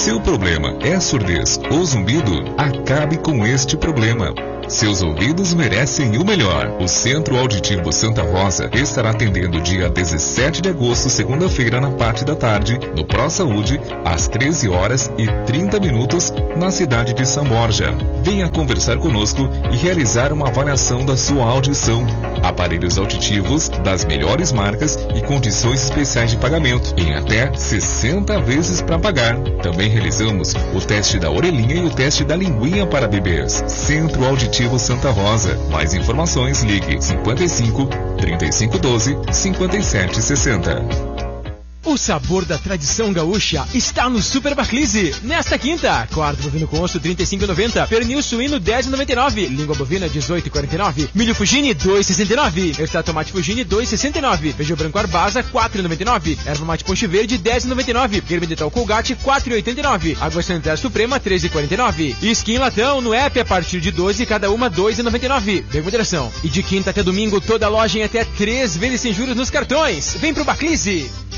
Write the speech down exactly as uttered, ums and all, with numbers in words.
Seu problema é surdez ou zumbido? Acabe com este problema. Seus ouvidos merecem o melhor. O Centro Auditivo Santa Rosa estará atendendo dia dezessete de agosto, segunda-feira, na parte da tarde, no Pro Saúde, às treze horas e trinta minutos, na cidade de São Borja. Venha conversar conosco e realizar uma avaliação da sua audição. Aparelhos auditivos das melhores marcas e condições especiais de pagamento, em até sessenta vezes para pagar. Também realizamos o teste da orelhinha e o teste da linguinha para bebês. Centro Auditivo Santa Rosa. Mais informações, ligue cinquenta e cinco, trinta e cinco doze, cinquenta e sete sessenta. O sabor da tradição gaúcha está no Super Baclise. Nesta quinta, quarto bovino com osso trinta e cinco reais e noventa centavos, pernil suíno dez reais e noventa e nove centavos, língua bovina dezoito reais e quarenta e nove centavos, milho Fugini dois reais e sessenta e nove centavos, extrato tomate Fugini dois reais e sessenta e nove centavos, feijão branco Arbasa quatro reais e noventa e nove centavos, erva mate Ponche Verde dez reais e noventa e nove centavos, creme dental Colgate quatro reais e oitenta e nove centavos, água sanitária Suprema treze reais e quarenta e nove centavos, skin latão no app a partir de doze, cada uma dois reais e noventa e nove centavos. Bem moderação. E de quinta até domingo toda a loja em até três vezes sem juros nos cartões. Vem pro Baclise.